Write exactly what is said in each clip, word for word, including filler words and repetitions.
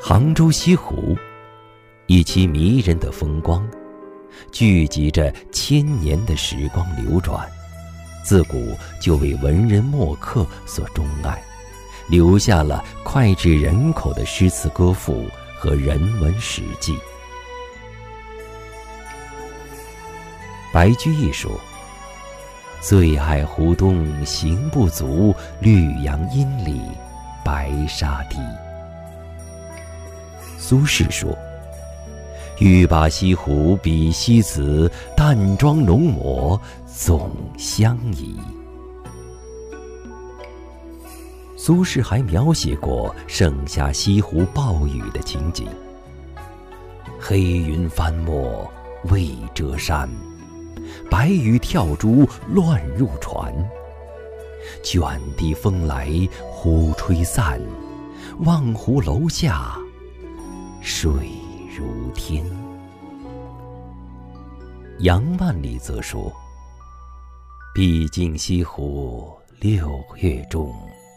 杭州西湖，一期迷人的风光，聚集着千年的时光流转，自古就为文人墨客所钟爱，留下了脍炙人口的诗词歌赋和人文史记。白居易说：“醉爱湖东行不足，绿杨阴里白沙堤。”苏轼说：“欲把西湖比西子，淡妆浓抹总相宜。”苏轼还描写过盛夏西湖暴雨的情景：“黑云翻墨未遮山，白鱼跳珠乱入船。卷地风来忽吹散，望湖楼下水如天。”杨万里则说：“毕竟西湖六月中，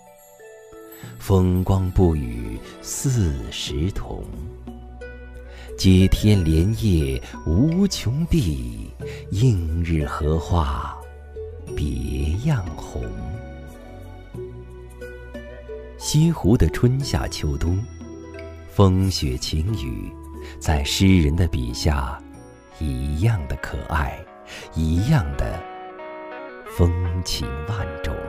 风光不与四时同。接天莲叶无穷碧，映日荷花别样红。”西湖的春夏秋冬，风雪晴雨，在诗人的笔下一样的可爱，一样的风情万种。